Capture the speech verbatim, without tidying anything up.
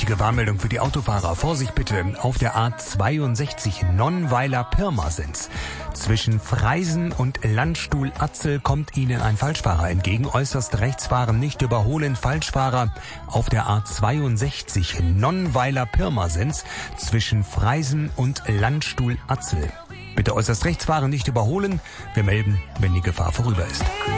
Gewahrmeldung für die Autofahrer. Vorsicht bitte auf der A zweiundsechzig Nonnweiler-Pirmasens. Zwischen Freisen und Landstuhl-Atzel kommt Ihnen ein Falschfahrer entgegen. Äußerst rechts fahren, nicht überholen. Falschfahrer auf der A zweiundsechzig Nonnweiler-Pirmasens zwischen Freisen und Landstuhl-Atzel. Bitte äußerst rechts fahren, nicht überholen. Wir melden, wenn die Gefahr vorüber ist.